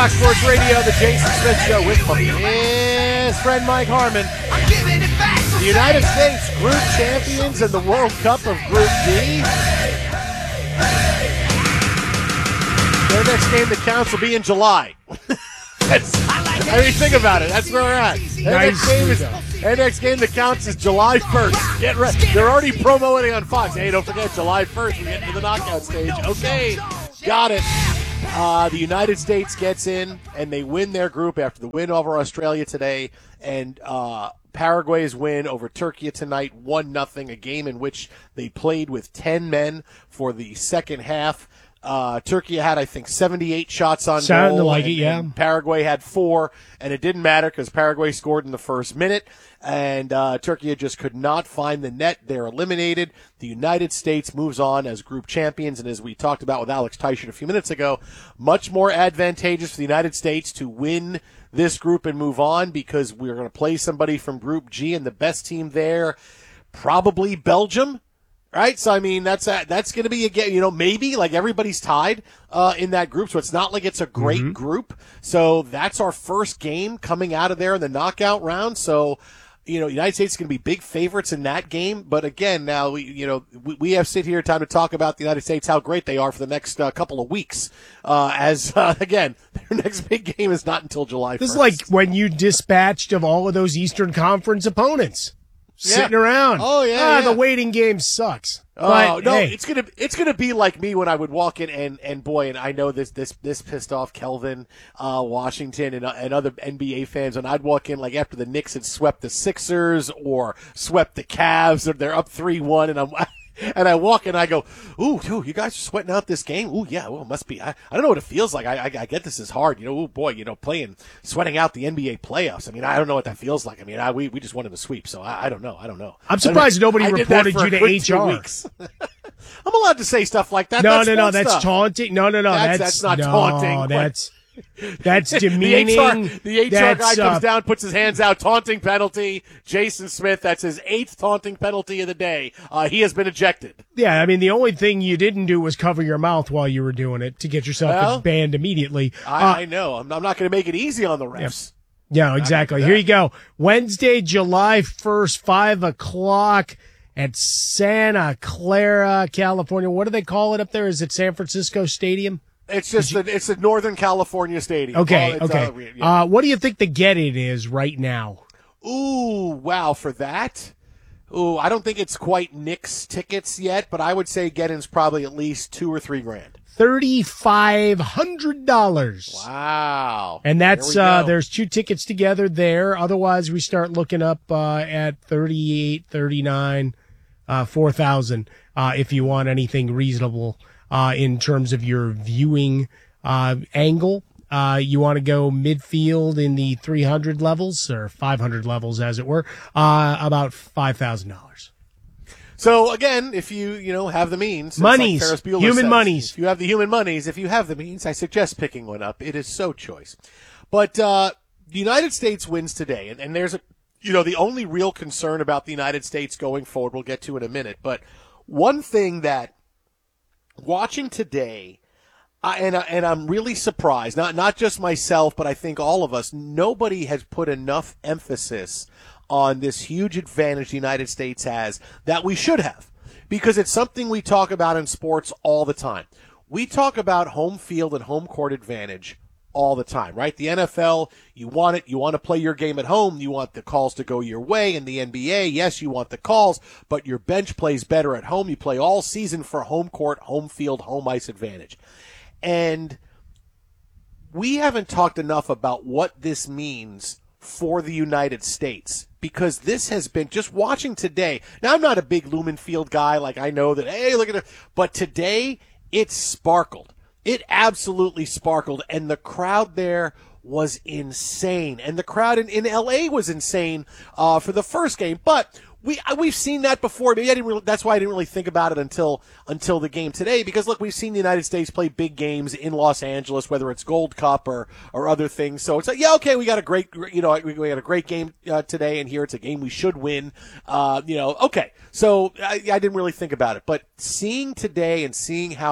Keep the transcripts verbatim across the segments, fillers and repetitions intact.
Fox Sports Radio, the Jason Smith Show with my his friend Mike Harmon. The United States Group Champions in the World Cup of Group D. Their next game that counts will be in July. That's, I mean, think about it. That's where we're at. Their, nice. next game is, their next game that counts is July first. Get ready. They're already promoting on Fox. Hey, don't forget, July first, we get into the knockout stage. Okay, got it. Uh, the United States gets in, and they win their group after the win over Australia today, and uh, Paraguay's win over Turkey tonight, one nothing, a game in which they played with ten men for the second half. Uh, Turkey had, I think, seventy-eight shots on Sounded goal. like and, it, yeah. and Paraguay had four, and it didn't matter because Paraguay scored in the first minute, and uh, Turkey just could not find the net. They're eliminated. The United States moves on as group champions, and as we talked about with Alex Teichert a few minutes ago, much more advantageous for the United States to win this group and move on because we're going to play somebody from Group G, and the best team there, probably Belgium. Right, so I mean that's a, that's going to be again, you know, maybe like everybody's tied uh, in that group, so it's not like it's a great mm-hmm. group. So that's our first game coming out of there in the knockout round. So, you know, United States is going to be big favorites in that game. But again, now we, you know, we, we have sit here time to talk about the United States, how great they are for the next uh, couple of weeks. Uh, as uh, again, their next big game is not until July first. This is like when you dispatched of all of those Eastern Conference opponents. Sitting yeah. around. Oh yeah, ah, yeah. The waiting game sucks. Oh but, no, hey. it's gonna it's gonna be like me when I would walk in and, and boy, and I know this this this pissed off Kelvin, uh, Washington, and uh, and other N B A fans. And I'd walk in like after the Knicks had swept the Sixers or swept the Cavs, or they're up three one, and I'm. And I walk and I go, ooh, ooh, you guys are sweating out this game? Ooh, yeah, well, it must be. I, I don't know what it feels like. I, I, I get this is hard. You know, ooh, boy, you know, playing, sweating out the N B A playoffs. I mean, I don't know what that feels like. I mean, I, we, we just wanted to sweep, so I, I don't know. I don't know. I'm surprised nobody I reported you to H R. I'm allowed to say stuff like that. No, that's no, no, that's stuff. taunting. No, no, no, that's, that's, that's not no, taunting. That's that's demeaning. the H R, the H R guy uh, comes down, puts his hands out, taunting penalty. Jason Smith, that's his eighth taunting penalty of the day. Uh, he has been ejected. Yeah, I mean, the only thing you didn't do was cover your mouth while you were doing it to get yourself well, banned immediately. I, uh, I know. I'm, I'm not going to make it easy on the refs. Yeah, yeah exactly. Here you go. Wednesday, July first, five o'clock at Santa Clara, California. What do they call it up there? Is it San Francisco Stadium? It's just you, the, it's the Northern California Stadium. Okay, well, okay. Uh, yeah. uh, what do you think the get-in is right now? Ooh, wow, for that? Ooh, I don't think it's quite Knicks tickets yet, but I would say get-in's probably at least two or three grand. thirty-five hundred dollars. Wow. And that's, there uh, there's two tickets together there. Otherwise, we start looking up uh, at thirty-eight, thirty-nine, uh, four thousand uh, if you want anything reasonable. Uh, in terms of your viewing uh, angle, uh, you want to go midfield in the three hundred levels or five hundred levels, as it were, uh, about five thousand dollars. So again, if you you know have the means, monies, like human says, monies. If you have the human monies, if you have the means, I suggest picking one up. It is so choice. But uh, the United States wins today, and, and there's a you know the only real concern about the United States going forward. We'll get to in a minute, but one thing that watching today, uh, and uh, and I'm really surprised. Not not just myself, but I think all of us. Nobody has put enough emphasis on this huge advantage the United States has that we should have, because it's something we talk about in sports all the time. We talk about home field and home court advantage all the time, right? The N F L, you want it. You want to play your game at home. You want the calls to go your way. In the N B A, yes, you want the calls, but your bench plays better at home. You play all season for home court, home field, home ice advantage. And we haven't talked enough about what this means for the United States, because this has been just watching today. Now, I'm not a big Lumen Field guy. Like, I know that, hey, look at it. But today, it sparkled. It absolutely sparkled, and the crowd there was insane. And the crowd in, in L A was insane uh, for the first game. But we we've seen that before. Maybe I didn't. Really, that's why I didn't really think about it until until the game today. Because look, we've seen the United States play big games in Los Angeles, whether it's Gold Cup or or other things. So it's like, yeah, okay, we got a great, you know, we, we got a great game uh, today, and here it's a game we should win. Uh, you know, okay. So I, I didn't really think about it, but seeing today and seeing how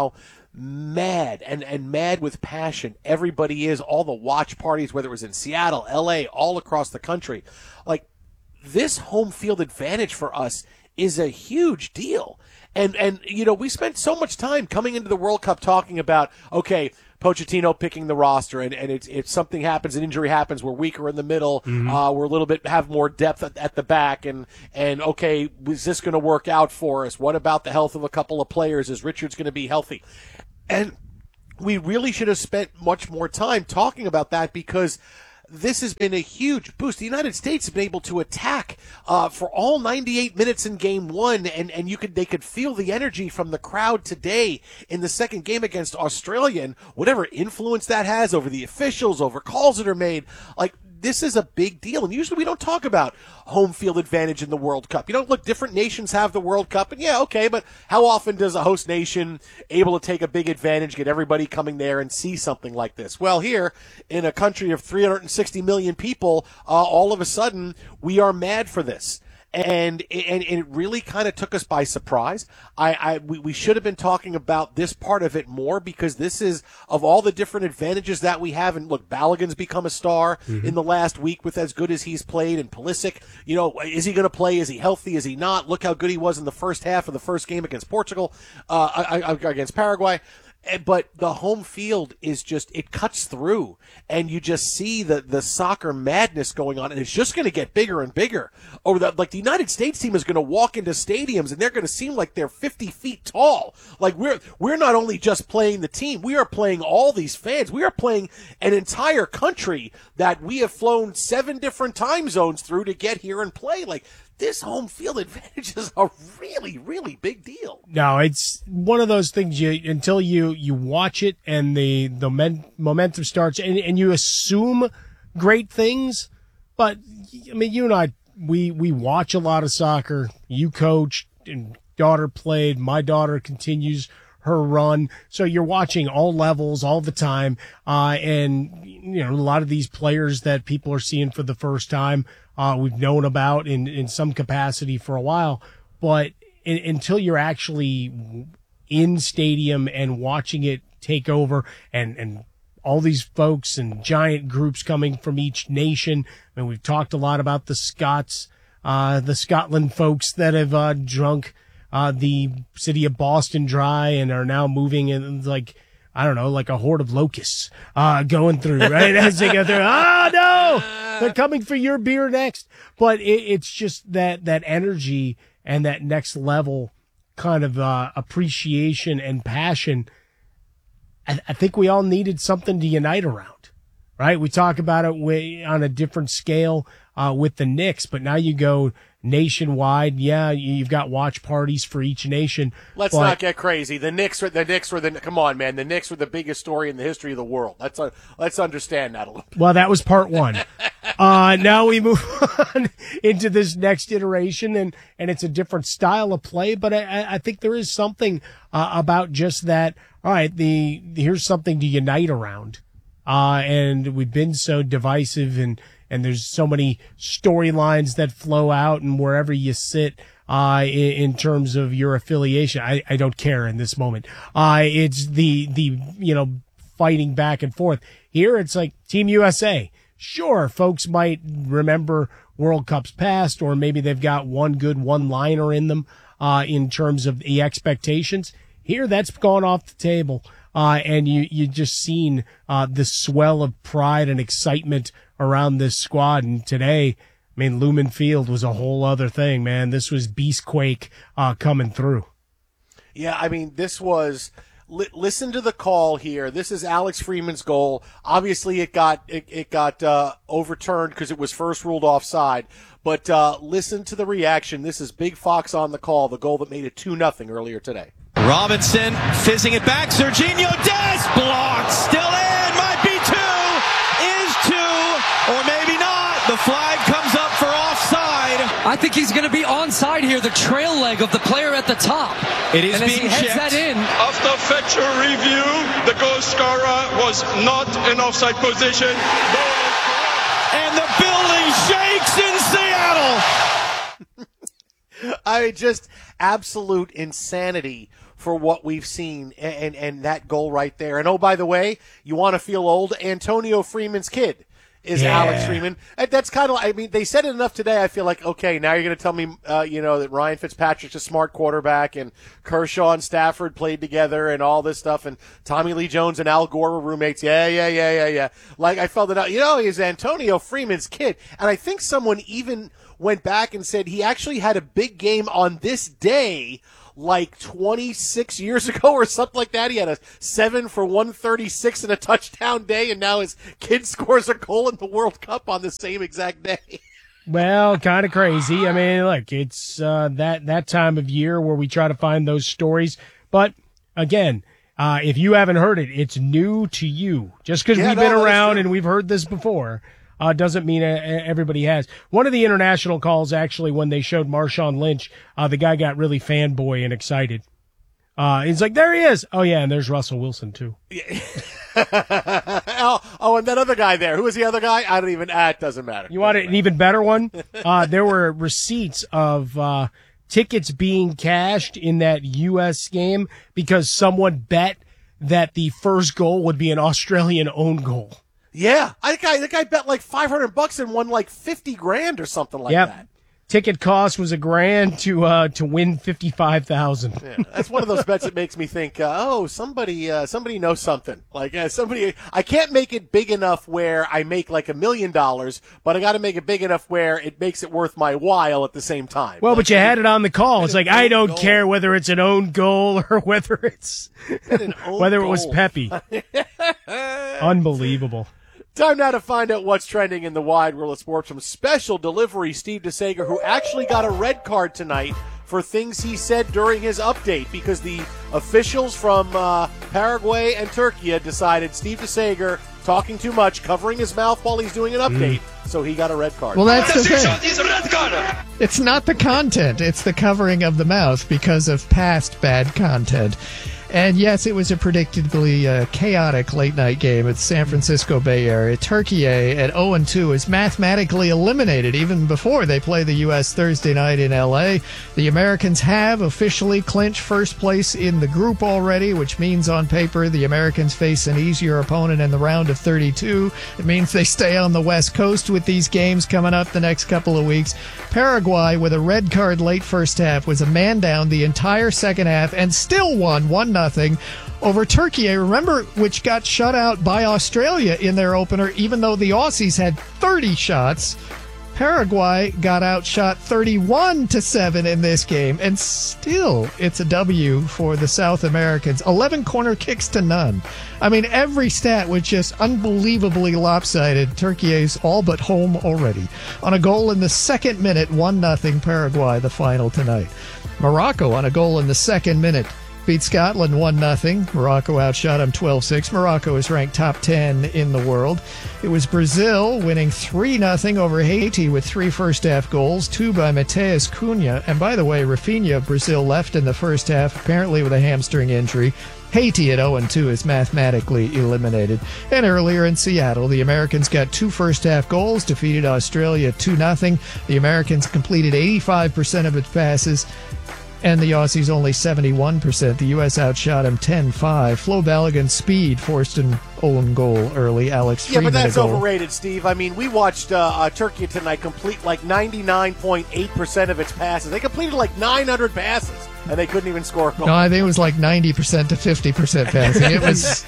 mad and, and mad with passion. Everybody is, all the watch parties, whether it was in Seattle, L A, all across the country. Like, this home field advantage for us is a huge deal. And, and you know, we spent so much time coming into the World Cup talking about, okay, Pochettino picking the roster, and, and it's, if something happens, an injury happens, we're weaker in the middle, mm-hmm. uh, we're a little bit, have more depth at, at the back, and, and okay, is this going to work out for us? What about the health of a couple of players? Is Richards going to be healthy? And we really should have spent much more time talking about that, because this has been a huge boost. The United States has been able to attack uh, for all ninety-eight minutes in game one, and, and you could they could feel the energy from the crowd today in the second game against Australia, and whatever influence that has over the officials, over calls that are made. Like, this is a big deal, and usually we don't talk about home field advantage in the World Cup. You know, look, different nations have the World Cup, and yeah, okay, but how often does a host nation able to take a big advantage, get everybody coming there and see something like this? Well, here, in a country of three hundred sixty million people, uh, all of a sudden, we are mad for this. And, and, and it really kind of took us by surprise. I, I, we, we should have been talking about this part of it more, because this is, of all the different advantages that we have, and look, Balogun's become a star mm-hmm. in the last week with as good as he's played, and Pulisic, you know, is he going to play? Is he healthy? Is he not? Look how good he was in the first half of the first game against Portugal, uh, against Paraguay. But the home field is just, it cuts through, and you just see the, the soccer madness going on, and it's just going to get bigger and bigger. Over the, like, the United States team is going to walk into stadiums, and they're going to seem like they're fifty feet tall. Like, we're, we're not only just playing the team, we are playing all these fans. We are playing an entire country that we have flown seven different time zones through to get here and play. Like, this home field advantage is a really, really big deal. No, it's one of those things you until you, you watch it and the the men, momentum starts, and, and you assume great things. But I mean, you and I, we we watch a lot of soccer. You coached, and daughter played. My daughter continues her run. So you're watching all levels all the time. Uh, and, you know, a lot of these players that people are seeing for the first time, uh, we've known about in, in some capacity for a while. But in, until you're actually in stadium and watching it take over, and, and all these folks and giant groups coming from each nation. I mean, we've talked a lot about the Scots, uh, the Scotland folks that have, uh, drunk, Uh, the city of Boston dry and are now moving in, like, I don't know, like a horde of locusts, uh, going through, right? As they go through, oh no, they're coming for your beer next. But it, it's just that, that energy and that next level kind of, uh, appreciation and passion. I, I think we all needed something to unite around, right? We talk about it way, on a different scale, uh, with the Knicks, but now you go nationwide. Yeah, you've got watch parties for each nation. Let's but, not get crazy. The Knicks, were, the Knicks were the. Come on, man. The Knicks were the biggest story in the history of the world. Let's uh, let's understand that a little bit. Well, that was part one. uh, now we move on into this next iteration, and and it's a different style of play. But I, I think there is something uh, about just that. All right, the here's something to unite around, uh, and we've been so divisive, and. And there's so many storylines that flow out, and wherever you sit, uh, in, in terms of your affiliation, I, I don't care in this moment. Uh, it's the, the, you know, fighting back and forth. Here, it's like Team U S A. Sure, folks might remember World Cups past, or maybe they've got one good one-liner in them, uh, in terms of the expectations. Here, that's gone off the table. Uh, and you, you just seen, uh, the swell of pride and excitement around this squad. And today, I mean, Lumen Field was a whole other thing, man. This was Beastquake, uh, coming through. Yeah. I mean, this was, li- listen to the call here. This is Alex Freeman's goal. Obviously it got, it, it got, uh, overturned because it was first ruled offside. But, uh, listen to the reaction. This is Big Fox on the call, the goal that made it two nothing earlier today. Robinson fizzing it back. Serginho Dest blocked. Still in. Might be two. Is two. Or maybe not. The flag comes up for offside. I think he's going to be onside here. The trail leg of the player at the top. It is and being as he heads checked. that in. After factual review, the goal scorer was not in offside position. And the building shakes in Seattle. I mean, just absolute insanity for what we've seen, and, and, and that goal right there. And, oh, by the way, you want to feel old? Antonio Freeman's kid is yeah. Alex Freeman. And that's kind of, I mean, they said it enough today. I feel like, okay, now you're going to tell me, uh, you know, that Ryan Fitzpatrick's a smart quarterback and Kershaw and Stafford played together and all this stuff, and Tommy Lee Jones and Al Gore were roommates. Yeah, yeah, yeah, yeah, yeah. Like, I felt it out. You know, he's Antonio Freeman's kid. And I think someone even went back and said he actually had a big game on this day like twenty-six years ago or something like that. He had a seven for one thirty-six and a touchdown day, and now his kid scores a goal in the World Cup on the same exact day. Well, kind of crazy. I mean, look, it's uh, that, that time of year where we try to find those stories. But, again, uh, if you haven't heard it, it's new to you. Just because Yeah, we've no, been that's around true. and we've heard this before uh, doesn't mean uh, everybody has. One of the international calls, actually, when they showed Marshawn Lynch, uh, the guy got really fanboy and excited. Uh, he's like, there he is. Oh, yeah, and there's Russell Wilson, too. oh, oh, and that other guy there. Who was the other guy? I don't even, ah, it doesn't matter. You want an even better one? Uh, there were receipts of uh, tickets being cashed in that U S game because someone bet that the first goal would be an Australian own goal. Yeah, I think I, think I bet like five hundred bucks and won like fifty grand or something like Yep. that. Ticket cost was a grand to uh, to win fifty-five thousand. Yeah, that's one of those bets that makes me think, uh, oh, somebody uh, somebody knows something. Like uh, somebody, I can't make it big enough where I make like a million dollars, but I got to make it big enough where it makes it worth my while at the same time. Well, like, but you had it on the call. It's like, I don't goal. care whether it's an own goal or whether it's an own whether it was goal. Pepe. Unbelievable. Time now to find out what's trending in the wide world of sports from special delivery Steve DeSager, who actually got a red card tonight for things he said during his update because the officials from uh, Paraguay and Turkey decided Steve DeSager talking too much, covering his mouth while he's doing an update, mm. so he got a red card. Well, that's the thing. It's not the content, it's the covering of the mouth because of past bad content. And yes, it was a predictably uh, chaotic late-night game at the San Francisco Bay Area. Turkey at oh and two is mathematically eliminated even before they play the U S Thursday night in L A. The Americans have officially clinched first place in the group already, which means on paper the Americans face an easier opponent in the round of thirty-two. It means they stay on the West Coast with these games coming up the next couple of weeks. Paraguay, with a red card late first half, was a man down the entire second half and still won one nothing over Turkey, remember, which got shut out by Australia in their opener, even though the Aussies had thirty shots. Paraguay got outshot thirty-one to seven in this game, and still it's a W for the South Americans. eleven corner kicks to none. I mean, every stat was just unbelievably lopsided. Turkey is all but home already. On a goal in the second minute, one nothing Paraguay, the final tonight. Morocco on a goal in the second minute beat Scotland one nothing. Morocco outshot them twelve six. Morocco is ranked top ten in the world. It was Brazil winning three nothing over Haiti with three first-half goals, two by Mateus Cunha. And by the way, Rafinha of Brazil left in the first half, apparently with a hamstring injury. Haiti at oh and two is mathematically eliminated. And earlier in Seattle, the Americans got two first-half goals, defeated Australia two nothing. The Americans completed eighty-five percent of its passes, and the Aussies only seventy-one percent. The U S outshot him ten five. Flo Balogun's speed forced an own goal early. Alex Yeah, Freeman but that's a goal. overrated, Steve. I mean, we watched uh, uh, Turkey tonight complete like ninety-nine point eight percent of its passes. They completed like nine hundred passes, and they couldn't even score a goal. No, I think it was like ninety percent to fifty percent passing. It was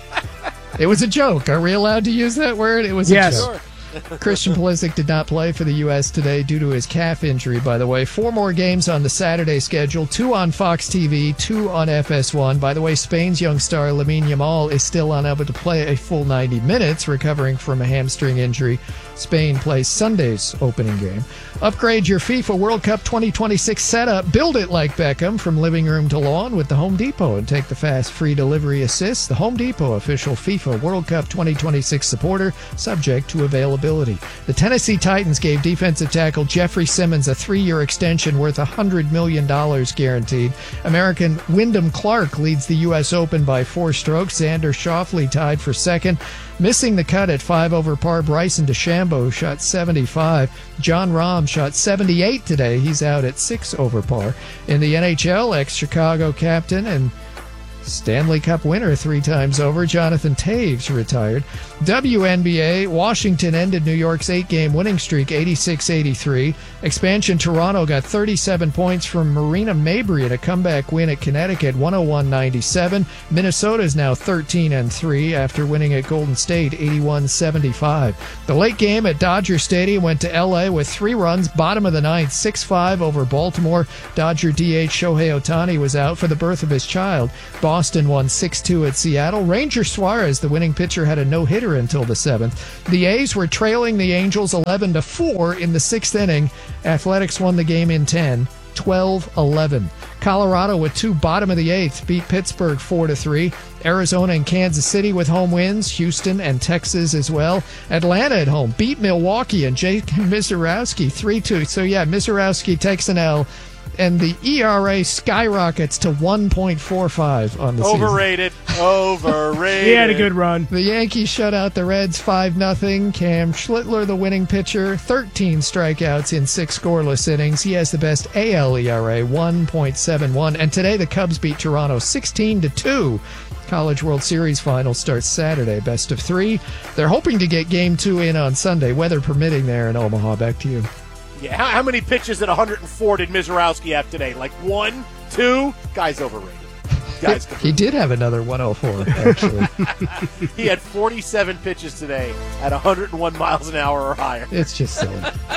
it was a joke. Are we allowed to use that word? It was Yes. a joke. Christian Pulisic did not play for the U S today due to his calf injury, by the way. Four more games on the Saturday schedule, two on Fox T V, two on F S one. By the way, Spain's young star Lamine Yamal is still unable to play a full ninety minutes, recovering from a hamstring injury. Spain plays Sunday's opening game. Upgrade your FIFA World Cup twenty twenty-six setup. Build it like Beckham from living room to lawn with the Home Depot and take the fast free delivery assist. The Home Depot official FIFA World Cup twenty twenty-six supporter, subject to availability. availability. The Tennessee Titans gave defensive tackle Jeffrey Simmons a three-year extension worth one hundred million dollars guaranteed. American Wyndham Clark leads the U S Open by four strokes. Xander Schauffele tied for second. Missing the cut at five over par, Bryson DeChambeau shot seventy-five. John Rahm shot seventy-eight today. He's out at six over par. In the N H L, ex-Chicago captain and Stanley Cup winner three times over, Jonathan Taves retired. W N B A, Washington ended New York's eight-game winning streak, eighty-six eighty-three. Expansion Toronto got thirty-seven points from Marina Mabrey in a comeback win at Connecticut, one oh one ninety-seven. Minnesota is now thirteen and three after winning at Golden State, eighty-one seventy-five. The late game at Dodger Stadium went to L A with three runs, bottom of the ninth, six five over Baltimore. Dodger D H Shohei Ohtani was out for the birth of his child. Boston won six two at Seattle. Ranger Suarez, the winning pitcher, had a no-hitter until the seventh. The A's were trailing the Angels eleven to four in the sixth inning. Athletics won the game in ten, twelve eleven. Colorado with two bottom of the eighth beat Pittsburgh four to three. Arizona and Kansas City with home wins. Houston and Texas as well. Atlanta at home beat Milwaukee and Jake Mizorowski three two. So yeah, Mizorowski takes an L. And the E R A skyrockets to one point four five on the Overrated. season. Overrated. He had a good run. The Yankees shut out the Reds five nothing. Cam Schlittler, the winning pitcher, thirteen strikeouts in six scoreless innings. He has the best A L E R A, one point seven one. And today the Cubs beat Toronto sixteen to two. College World Series final starts Saturday, best of three. They're hoping to get game two in on Sunday, weather permitting there in Omaha. Back to you. Yeah, how, how many pitches at one hundred four did Mizorowski have today? Like one, two? Guy's overrated. Guy's he did have another one oh four, actually. He had forty-seven pitches today at one hundred one miles an hour or higher. It's just silly.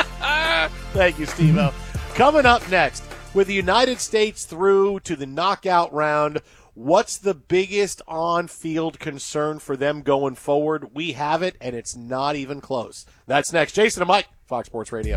Thank you, Steve-O. Coming up next, with the United States through to the knockout round, what's the biggest on-field concern for them going forward? We have it, and it's not even close. That's next. Jason and Mike, Fox Sports Radio.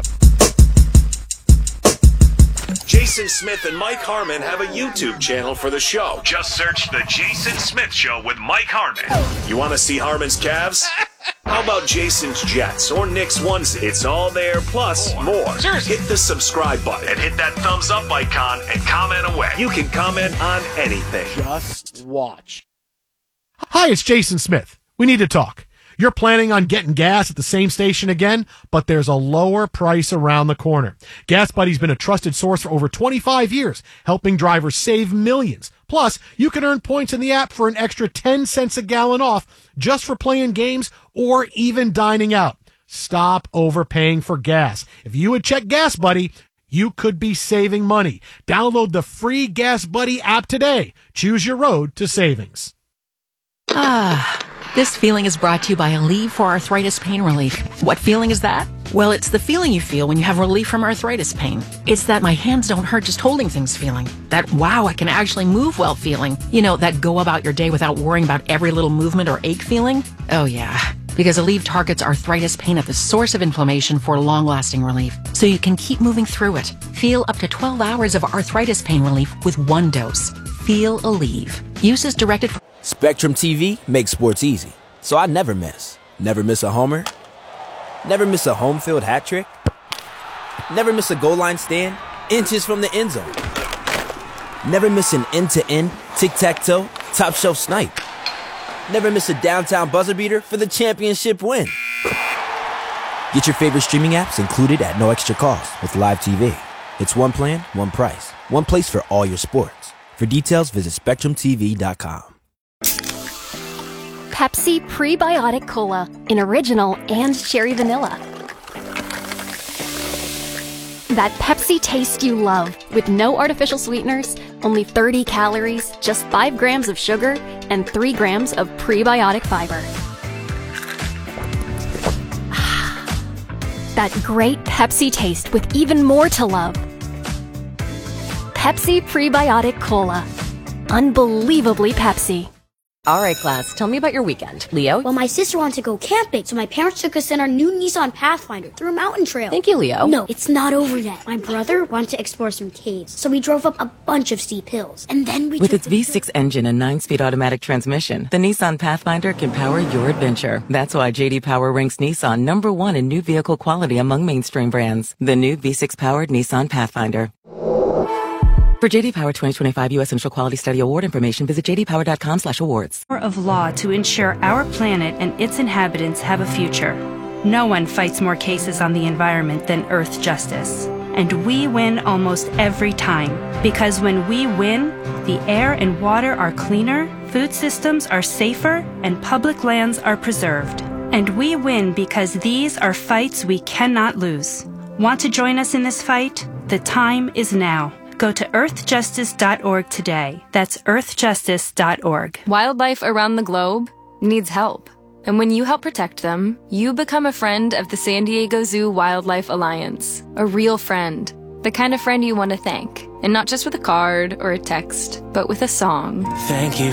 Jason Smith and Mike Harmon have a YouTube channel for the show. Just search The Jason Smith Show with Mike Harmon. You want to see Harmon's calves? How about Jason's Jets or Nick's onesie? It's all there, plus more. Seriously. Hit the subscribe button and hit that thumbs up icon and comment away. You can comment on anything. Just watch. Hi, it's Jason Smith. We need to talk. You're planning on getting gas at the same station again, but there's a lower price around the corner. Gas Buddy's been a trusted source for over twenty-five years, helping drivers save millions. Plus, you can earn points in the app for an extra ten cents a gallon off just for playing games or even dining out. Stop overpaying for gas. If you would check Gas Buddy, you could be saving money. Download the free Gas Buddy app today. Choose your road to savings. Ah, this feeling is brought to you by Aleve for Arthritis Pain Relief. What feeling is that? Well, it's the feeling you feel when you have relief from arthritis pain. It's that my hands don't hurt just holding things feeling. That, wow, I can actually move well feeling. You know, that go about your day without worrying about every little movement or ache feeling. Oh, yeah. Because Aleve targets arthritis pain at the source of inflammation for long-lasting relief, so you can keep moving through it. Feel up to twelve hours of arthritis pain relief with one dose. Feel Aleve. Use is directed for... Spectrum T V makes sports easy, so I never miss. Never miss a homer. Never miss a home field hat trick. Never miss a goal line stand, inches from the end zone. Never miss an end-to-end, tic-tac-toe, top shelf snipe. Never miss a downtown buzzer beater for the championship win. Get your favorite streaming apps included at no extra cost with Live T V. It's one plan, one price, one place for all your sports. For details, visit Spectrum T V dot com. Pepsi Prebiotic Cola in original and cherry vanilla. That Pepsi taste you love with no artificial sweeteners, only thirty calories, just five grams of sugar, and three grams of prebiotic fiber. That great Pepsi taste with even more to love. Pepsi Prebiotic Cola. Unbelievably Pepsi. All right, class, tell me about your weekend. Leo? Well, my sister wanted to go camping, so my parents took us in our new Nissan Pathfinder through a mountain trail. Thank you, Leo. No, it's not over yet. My brother wanted to explore some caves, so we drove up a bunch of steep hills. And then we With its V six engine and nine-speed automatic transmission, the Nissan Pathfinder can power your adventure. That's why J D Power ranks Nissan number one in new vehicle quality among mainstream brands. The new V six-powered Nissan Pathfinder. For J D Power twenty twenty-five U S Initial Quality Study Award information, visit j d power dot com slash awards. Of law to ensure our planet and its inhabitants have a future. No one fights more cases on the environment than Earth Justice. And we win almost every time. Because when we win, the air and water are cleaner, food systems are safer, and public lands are preserved. And we win because these are fights we cannot lose. Want to join us in this fight? The time is now. Go to earth justice dot org today. That's earth justice dot org. Wildlife around the globe needs help. And when you help protect them, you become a friend of the San Diego Zoo Wildlife Alliance. A real friend. The kind of friend you want to thank. And not just with a card or a text, but with a song. Thank you